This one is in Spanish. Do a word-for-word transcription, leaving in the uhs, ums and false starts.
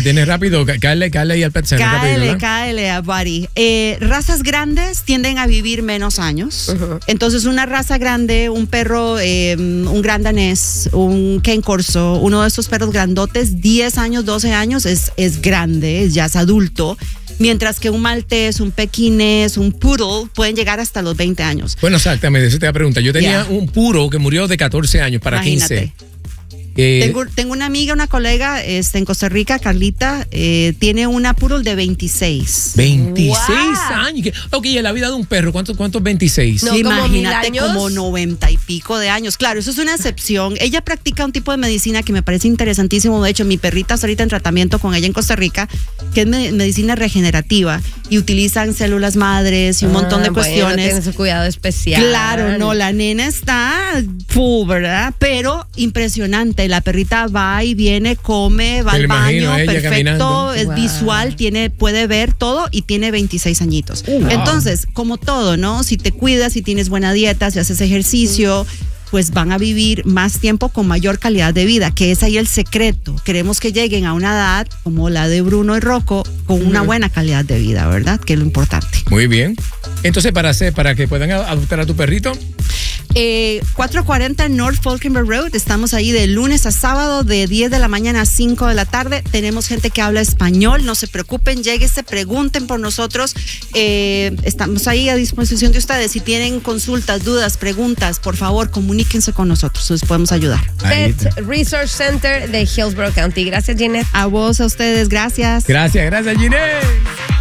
que tienes rápido. Cáele, cáele ahí al pet center. Cáele, cáele a Buddy. Eh, razas grandes tienden a vivir menos años. Uh-huh. Entonces, una raza grande, un perro, eh, un gran danés, un Ken Corso, uno de estos perros grandotes, diez años, doce años, es, es grande, ya es adulto. Mientras que un maltés, un pequinés, un poodle pueden llegar hasta los veinte años. Bueno, exactamente, eso te iba a preguntar. Yo tenía yeah. un puro que murió de catorce años para Imagínate. quince. Eh, tengo, tengo una amiga, una colega este, en Costa Rica, Carlita, eh, tiene una poodle de veintiséis. veintiséis wow. años. Ok, en la vida de un perro, ¿cuántos, cuántos veintiséis? No, imagínate, como, como noventa y pico de años. Claro, eso es una excepción. Ella practica un tipo de medicina que me parece interesantísimo. De hecho, mi perrita está ahorita en tratamiento con ella en Costa Rica, que es me- medicina regenerativa, y utilizan células madres y un ah, montón de bueno, cuestiones. Tiene su cuidado especial. Claro, no, la nena está full, ¿verdad? Pero impresionante. La perrita va y viene, come, va al baño, perfecto, caminando. Es wow. visual, tiene, puede ver todo y tiene veintiséis añitos. Uh, wow. Entonces, como todo, ¿no? Si te cuidas, si tienes buena dieta, si haces ejercicio, pues van a vivir más tiempo con mayor calidad de vida, que es ahí el secreto. Queremos que lleguen a una edad como la de Bruno y Rocco con una buena calidad de vida, ¿verdad? Que es lo importante. Muy bien. Entonces, para hacer, para que puedan adoptar a tu perrito. Eh, cuatrocientos cuarenta North Falkenberg Road. Estamos ahí de lunes a sábado de diez de la mañana a cinco de la tarde. Tenemos gente que habla español. No se preocupen, lléguense, pregunten por nosotros. Eh, estamos ahí a disposición de ustedes. Si tienen consultas, dudas, preguntas, por favor, comuníquense con nosotros. Les podemos ayudar. Pet Research Center de Hillsborough County. Gracias, Ginette. A vos, a ustedes. Gracias. Gracias, gracias, Ginette.